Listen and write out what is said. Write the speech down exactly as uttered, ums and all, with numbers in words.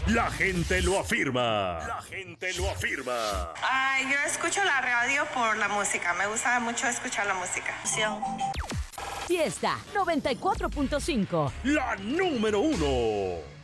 La gente lo afirma. La gente lo afirma. Ay, yo escucho la radio por la música. Me gusta mucho escuchar la música. Fiesta noventa y cuatro punto cinco. La número uno.